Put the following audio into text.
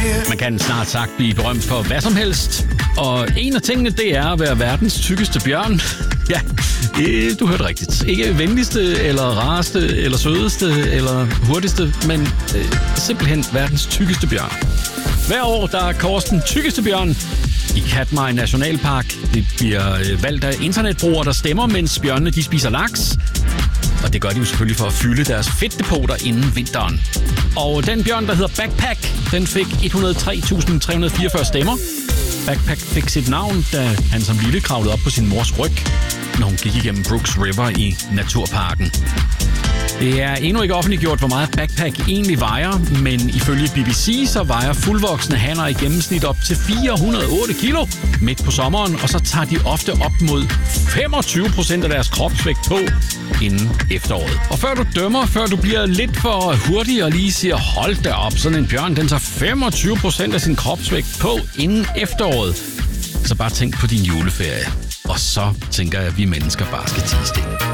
Man kan snart sagt blive berømt for hvad som helst. Og en af tingene, det er at være verdens tykkeste bjørn. Ja, du hørte rigtigt. Ikke venligste, eller rareste, eller sødeste, eller hurtigste, men simpelthen verdens tykkeste bjørn. Hver år, der er kåres den tykkeste bjørn i Katmai Nationalpark. Det bliver valgt af internetbrugere, der stemmer, mens bjørnene de spiser laks. Og det gør de jo selvfølgelig for at fylde deres fedtdepoter inden vinteren. Og den bjørn, der hedder Backpack, den fik 103.344 stemmer. Backpack fik sit navn, da han som lille kravlede op på sin mors ryg, når hun gik igennem Brooks River i naturparken. Det er endnu ikke offentliggjort, hvor meget Backpack egentlig vejer, men ifølge BBC så vejer fuldvoksne hanner i gennemsnit op til 408 kilo midt på sommeren, og så tager de ofte op mod 25% af deres kropsvægt på inden efteråret. Og før du dømmer, før du bliver lidt for hurtig og lige siger, hold da op, sådan en bjørn, den tager 25% af sin kropsvægt på inden efteråret, så bare tænk på din juleferie. Og så tænker jeg, at vi mennesker bare skal tie stille.